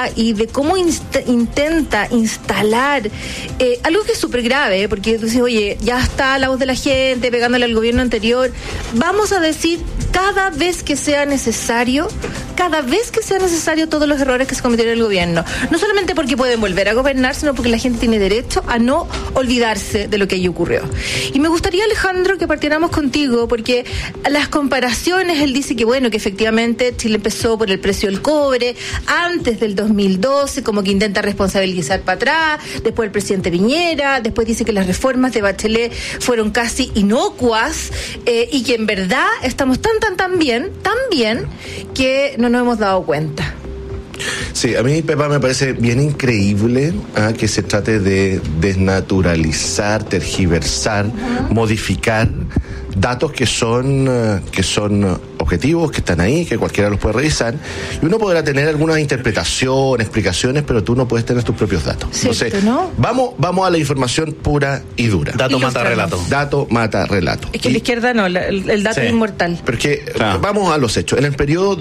y de cómo intenta instalar algo que es súper grave, porque tú dices, oye, ya está la voz de la gente pegándole al gobierno anterior. Vamos a decir cada vez que sea necesario todos los errores que se cometieron en el gobierno. No solamente porque pueden volver a gobernar, sino porque la gente tiene derecho a no olvidarse de lo que allí ocurrió. Y me gustaría, Alejandro, que partiéramos contigo, porque las comparaciones, él dice que bueno, que efectivamente Chile empezó por el precio del cobre antes del 2012, como que intenta responsabilizar para atrás, después el presidente Piñera, después dice que las reformas de Bachelet fueron casi inocuas, y que en verdad estamos tan bien que no nos hemos dado cuenta. Sí, a mí, Pepa, me parece bien increíble que se trate de desnaturalizar, tergiversar, modificar datos que son objetivos, que están ahí, que cualquiera los puede revisar, y uno podrá tener algunas interpretaciones, explicaciones, pero tú no puedes tener tus propios datos. Cierto, entonces, ¿no? Vamos a la información pura y dura. Dato mata relato. Dato mata relato. Es que la izquierda no, el dato es inmortal. Porque vamos a los hechos. En el periodo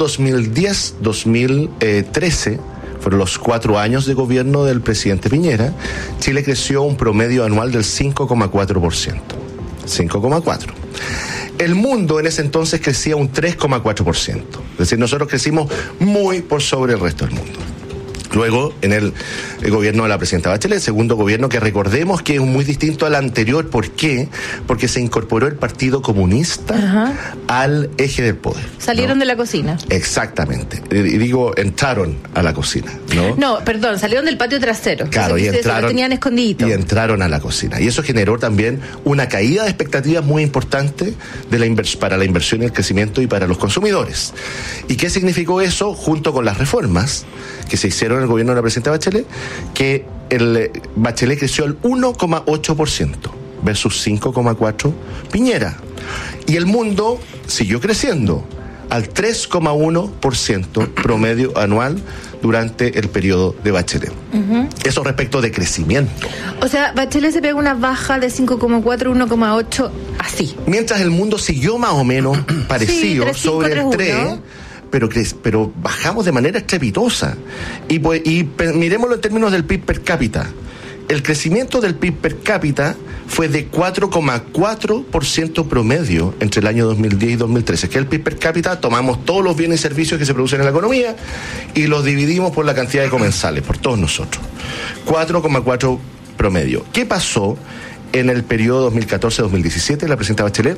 2010-2013, fueron los 4 años de gobierno del presidente Piñera, Chile creció un promedio anual del 5,4%. 5,4%. El mundo en ese entonces crecía un 3,4%. Es decir, nosotros crecimos muy por sobre el resto del mundo. Luego, en el gobierno de la presidenta Bachelet, el segundo gobierno, que recordemos que es muy distinto al anterior. ¿Por qué? Porque se incorporó el Partido Comunista al eje del poder. Salieron de la cocina. Exactamente. Y digo, entraron a la cocina, ¿no? No, perdón, salieron del patio trasero. Claro, y entraron. Lo tenían escondidito. Y entraron a la cocina. Y eso generó también una caída de expectativas muy importante para la inversión y el crecimiento y para los consumidores. ¿Y qué significó eso? Junto con las reformas que se hicieron en el gobierno de la presidenta Bachelet, que el Bachelet creció al 1,8% versus 5,4% Piñera. Y el mundo siguió creciendo al 3,1% promedio anual durante el periodo de Bachelet. Eso respecto de crecimiento. O sea, Bachelet se pega una baja de 5,4, 1,8, así. Mientras el mundo siguió más o menos parecido, 3, 5, sobre 3, el 3, 1. Pero bajamos de manera estrepitosa. Y miremoslo en términos del PIB per cápita. El crecimiento del PIB per cápita fue de 4,4% promedio entre el año 2010 y 2013. Que el PIB per cápita, tomamos todos los bienes y servicios que se producen en la economía y los dividimos por la cantidad de comensales, por todos nosotros. 4,4% promedio. ¿Qué pasó en el periodo 2014-2017? La presidenta Bachelet,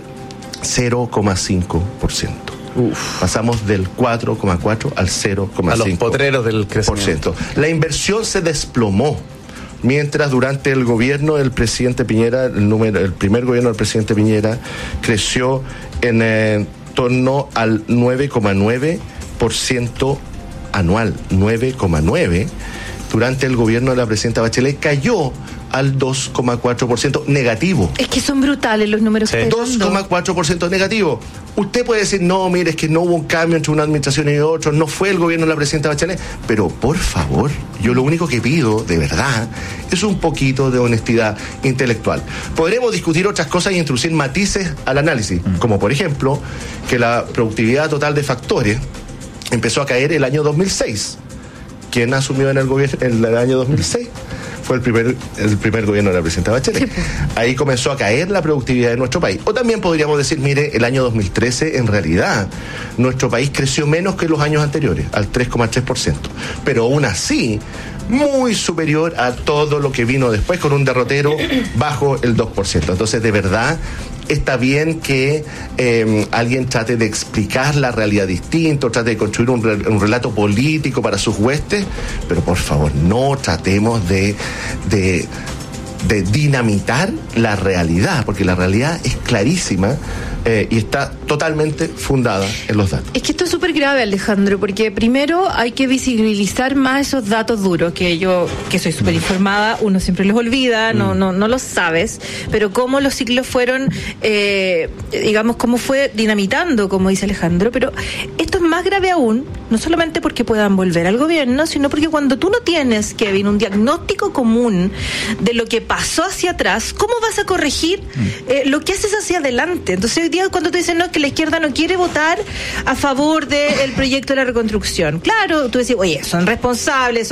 0,5%. Pasamos del 4,4 al 0,5%. A los potreros del crecimiento. La inversión se desplomó, mientras durante el gobierno del presidente Piñera, el primer gobierno del presidente Piñera, creció en torno al 9,9% anual. 9,9%. Durante el gobierno de la presidenta Bachelet cayó al 2,4% negativo. Es que son brutales los números que están dando. 2,4% negativo. Usted puede decir, no, mire, es que no hubo un cambio entre una administración y otra, no fue el gobierno de la presidenta Bachelet, pero por favor, yo lo único que pido, de verdad, es un poquito de honestidad intelectual. Podremos discutir otras cosas y introducir matices al análisis, como por ejemplo, que la productividad total de factores empezó a caer el año 2006. ¿Quién asumió en el gobierno en el año 2006? Fue el primer gobierno de la presidenta Bachelet. Ahí comenzó a caer la productividad de nuestro país. O también podríamos decir, mire, el año 2013, en realidad, nuestro país creció menos que los años anteriores, al 3,3%. Pero aún así, muy superior a todo lo que vino después, con un derrotero bajo el 2%. Entonces, de verdad, está bien que alguien trate de explicar la realidad distinto, trate de construir un relato político para sus huestes, pero por favor, no tratemos de dinamitar la realidad, porque la realidad es clarísima y está totalmente fundada en los datos. Es que esto es súper grave, Alejandro, porque primero hay que visibilizar más esos datos duros, que yo, que soy súper informada, uno siempre los olvida, no los sabes, pero cómo los ciclos fueron, digamos, cómo fue dinamitando, como dice Alejandro, pero esto es más grave aún, no solamente porque puedan volver al gobierno, sino porque cuando tú no tienes, Kevin, un diagnóstico común de lo que pasó hacia atrás, ¿cómo vas a corregir lo que haces hacia adelante? Entonces hoy día cuando te dicen no, que la izquierda no quiere votar a favor del proyecto de la reconstrucción, claro, tú decís, oye, son responsables,